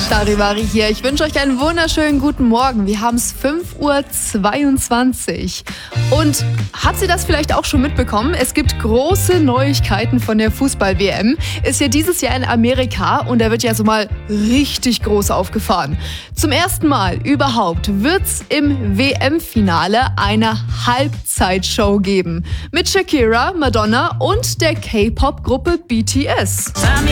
Charivari hier. Ich wünsche euch einen wunderschönen guten Morgen. Wir haben es 5:22 Uhr. Und habt ihr das vielleicht auch schon mitbekommen? Es gibt große Neuigkeiten von der Fußball-WM. Ist ja dieses Jahr in Amerika und da wird ja so mal richtig groß aufgefahren. Zum ersten Mal überhaupt wird es im WM-Finale eine Halbzeitshow geben. Mit Shakira, Madonna und der K-Pop-Gruppe BTS.